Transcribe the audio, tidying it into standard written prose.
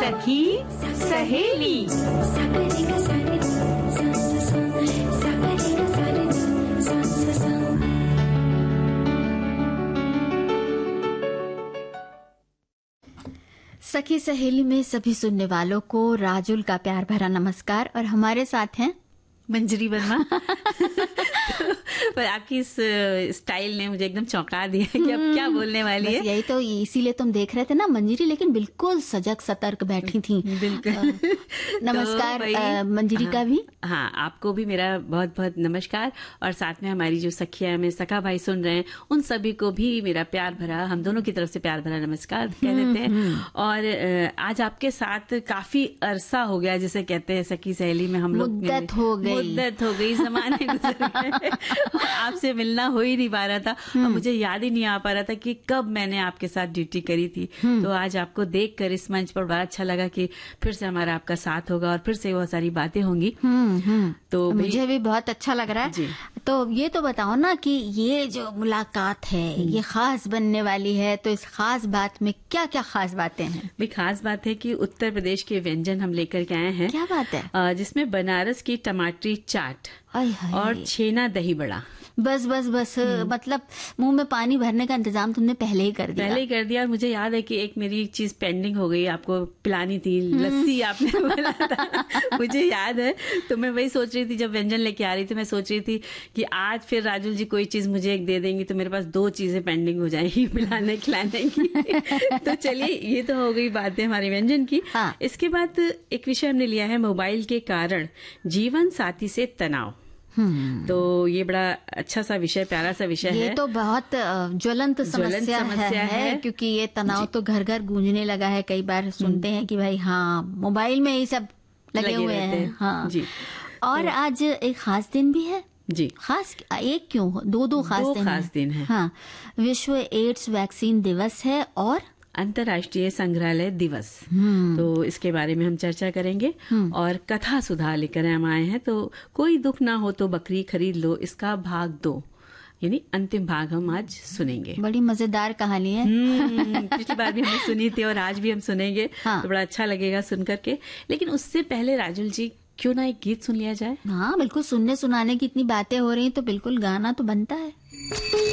सखी सहेली। सखी सहेली में सभी सुनने वालों को राजुल का प्यार भरा नमस्कार। और हमारे साथ हैं मंजरी वर्मा। पर आपकी इस स्टाइल ने मुझे एकदम चौंका दिया कि अब क्या बोलने वाली है। यही तो, इसीलिए तुम देख रहे थे ना मंजरी, लेकिन बिल्कुल सजग सतर्क बैठी थी। बिल्कुल। नमस्कार तो मंजरी का भी। हाँ, आपको भी मेरा बहुत बहुत नमस्कार। और साथ में हमारी जो सखिया में सखा भाई सुन रहे हैं उन सभी को भी मेरा प्यार भरा, हम दोनों की तरफ से प्यार भरा नमस्कार कह देते हैं। और आज आपके साथ काफी अरसा हो गया, जिसे कहते हैं सखी सहेली में हम लोग मुद्दत हो गई, जमाने गुजर गए। आपसे मिलना हो ही नहीं पा रहा था और मुझे याद ही नहीं आ पा रहा था कि कब मैंने आपके साथ ड्यूटी करी थी। तो आज आपको देखकर इस मंच पर बड़ा अच्छा लगा कि फिर से हमारा आपका साथ होगा और फिर से बहुत सारी बातें होंगी। तो मुझे भी बहुत अच्छा लग रहा है। तो ये तो बताओ ना कि ये जो मुलाकात है ये खास बनने वाली है, तो इस खास बात में क्या क्या खास बातें हैं? भी खास बात है कि उत्तर प्रदेश के व्यंजन हम लेकर के आए हैं। क्या बात है? जिसमें बनारस की टमाटरी चाट और छेना दही बड़ा। बस मतलब मुंह में पानी भरने का इंतजाम तुमने पहले ही कर दिया। और मुझे याद है कि एक मेरी चीज पेंडिंग हो गई, आपको पिलानी थी, लस्सी आपने बोला था। मुझे याद है, तो मैं वही सोच रही थी जब व्यंजन लेके आ रही थी, मैं सोच रही थी कि आज फिर राजुल जी कोई चीज मुझे एक दे देंगी तो मेरे पास 2 चीजें पेंडिंग हो जाएंगी पिलाने खिलाने की। तो चलिए, ये तो हो गई बातें हमारे व्यंजन की। हाँ। इसके बाद एक विषय हमने लिया है, मोबाइल के कारण जीवन साथी से तनाव। तो ये बड़ा अच्छा सा विषय, प्यारा सा विषय है। ये तो बहुत ज्वलंत समस्या है क्योंकि ये तनाव तो घर घर गूंजने लगा है। कई बार सुनते हैं कि भाई हाँ मोबाइल में ही सब लगे हुए हैं। हाँ जी। और आज एक खास दिन भी है जी। खास एक क्यों, दो खास दिन है। हाँ, विश्व एड्स वैक्सीन दिवस है और अंतर्राष्ट्रीय संग्रहालय दिवस। तो इसके बारे में हम चर्चा करेंगे। और कथा सुधा लेकर हम आए हैं, तो कोई दुख ना हो तो बकरी खरीद लो, इसका भाग 2 यानी अंतिम भाग हम आज सुनेंगे। बड़ी मजेदार कहानी है। पिछली बार भी हमने सुनी थी और आज भी हम सुनेंगे। हाँ। तो बड़ा अच्छा लगेगा सुन करके। लेकिन उससे पहले राजुल जी, क्यों ना एक गीत सुन लिया जाए? हाँ बिल्कुल, सुनने सुनाने की इतनी बातें हो रही हैं तो बिल्कुल गाना तो बनता है।